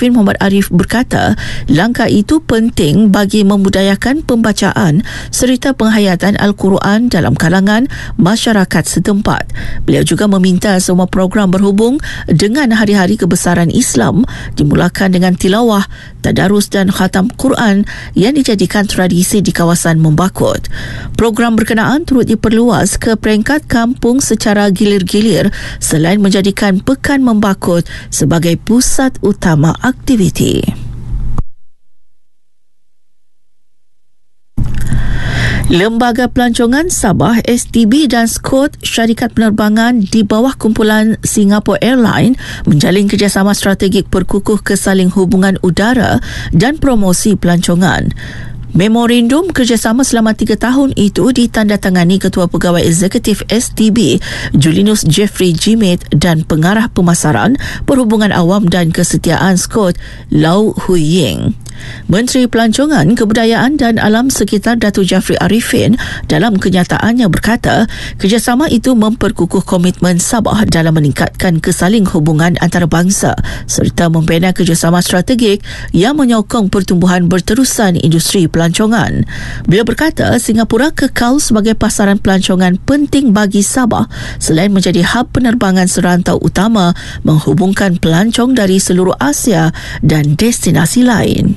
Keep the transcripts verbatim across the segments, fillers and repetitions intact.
Arifin Muhammad Arif berkata, langkah itu penting bagi membudayakan pembacaan serta penghayatan Al-Quran dalam kalangan masyarakat setempat. Beliau juga meminta semua program berhubung dengan hari-hari kebesaran Islam dimulakan dengan tilawah, tadarus dan khatam Quran yang dijadikan tradisi di kawasan Membakut. Program berkenaan turut diperluas ke peringkat kampung secara gilir-gilir selain menjadikan Pekan Membakut sebagai pusat utama aktiviti. Lembaga Pelancongan Sabah S T B dan Skot syarikat penerbangan di bawah kumpulan Singapore Airlines menjalin kerjasama strategik perkukuh kesaling hubungan udara dan promosi pelancongan. Memorandum kerjasama selama tiga tahun itu ditandatangani Ketua Pegawai Eksekutif S T B Julinus Jeffrey Jimit dan Pengarah Pemasaran, Perhubungan Awam dan Kesetiaan Skot Lau Hui Ying. Menteri Pelancongan, Kebudayaan dan Alam Sekitar Datuk Jafri Arifin dalam kenyataannya berkata, kerjasama itu memperkukuh komitmen Sabah dalam meningkatkan kesaling hubungan antarabangsa serta membina kerjasama strategik yang menyokong pertumbuhan berterusan industri pelancongan. Beliau berkata, Singapura kekal sebagai pasaran pelancongan penting bagi Sabah selain menjadi hub penerbangan serantau utama menghubungkan pelancong dari seluruh Asia dan destinasi lain.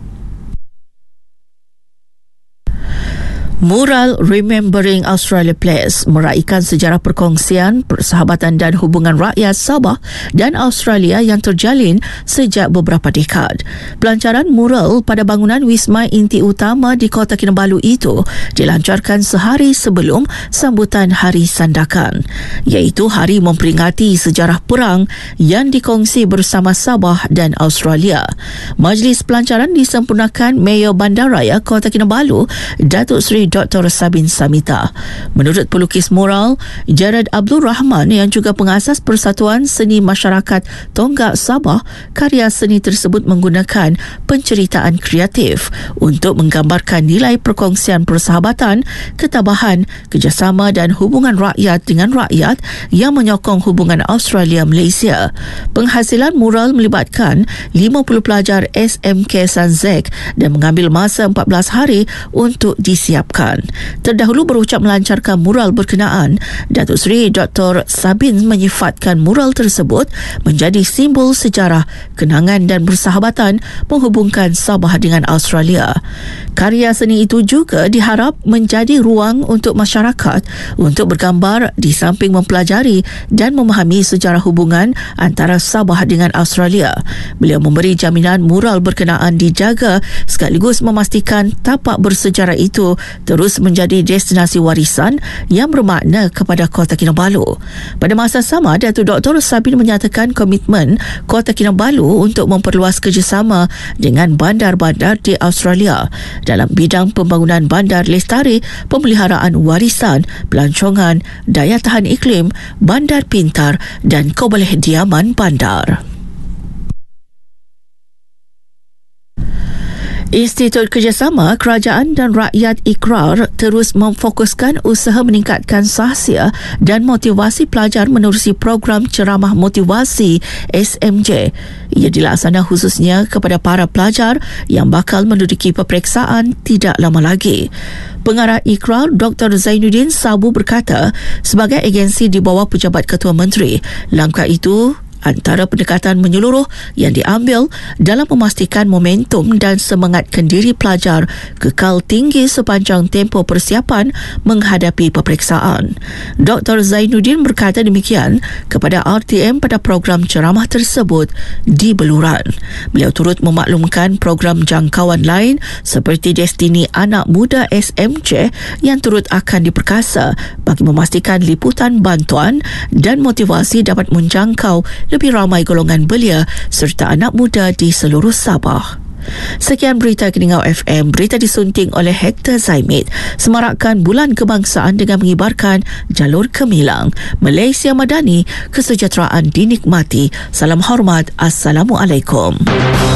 Mural Remembering Australia Place meraikan sejarah perkongsian, persahabatan dan hubungan rakyat Sabah dan Australia yang terjalin sejak beberapa dekad. Pelancaran mural pada bangunan Wisma Inti Utama di Kota Kinabalu itu dilancarkan sehari sebelum sambutan Hari Sandakan, iaitu hari memperingati sejarah perang yang dikongsi bersama Sabah dan Australia. Majlis pelancaran disempurnakan Mayor Bandaraya Kota Kinabalu, Datuk Seri Doktor Sabin Samita. Menurut pelukis mural Jared Abdul Rahman yang juga pengasas Persatuan Seni Masyarakat Tonggak Sabah, karya seni tersebut menggunakan penceritaan kreatif untuk menggambarkan nilai perkongsian persahabatan, ketabahan, kerjasama dan hubungan rakyat dengan rakyat yang menyokong hubungan Australia-Malaysia. Penghasilan mural melibatkan lima puluh pelajar S M K Sanzek dan mengambil masa empat belas hari untuk disiapkan. Terdahulu berucap melancarkan mural berkenaan, Datuk Seri Doktor Sabin menyifatkan mural tersebut menjadi simbol sejarah, kenangan dan persahabatan menghubungkan Sabah dengan Australia. Karya seni itu juga diharap menjadi ruang untuk masyarakat untuk bergambar di samping mempelajari dan memahami sejarah hubungan antara Sabah dengan Australia. Beliau memberi jaminan mural berkenaan dijaga sekaligus memastikan tapak bersejarah itu terus menjadi destinasi warisan yang bermakna kepada Kota Kinabalu. Pada masa sama, Datuk Doktor Sabin menyatakan komitmen Kota Kinabalu untuk memperluas kerjasama dengan bandar-bandar di Australia dalam bidang pembangunan bandar lestari, pemeliharaan warisan, pelancongan, daya tahan iklim, bandar pintar dan kebulihdiaman bandar. Institut Kerjasama Kerajaan dan Rakyat Ikrar terus memfokuskan usaha meningkatkan sahsia dan motivasi pelajar menerusi program ceramah motivasi S M J. Ia dilaksana khususnya kepada para pelajar yang bakal menduduki peperiksaan tidak lama lagi. Pengarah Ikrar Doktor Zainuddin Sabu berkata, sebagai agensi di bawah Pejabat Ketua Menteri, langkah itu antara pendekatan menyeluruh yang diambil dalam memastikan momentum dan semangatkan diri pelajar kekal tinggi sepanjang tempoh persiapan menghadapi peperiksaan. Doktor Zainuddin berkata demikian kepada R T M pada program ceramah tersebut di Beluran. Beliau turut memaklumkan program jangkauan lain seperti Destiny Anak Muda S M C yang turut akan diperkasa bagi memastikan liputan bantuan dan motivasi dapat menjangkau lebih ramai golongan belia serta anak muda di seluruh Sabah. Sekian berita Keningau F M. Berita disunting oleh Hector Zaimid. Semarakkan Bulan Kebangsaan dengan mengibarkan jalur Kemilang. Malaysia Madani, kesejahteraan dinikmati. Salam hormat. Assalamualaikum.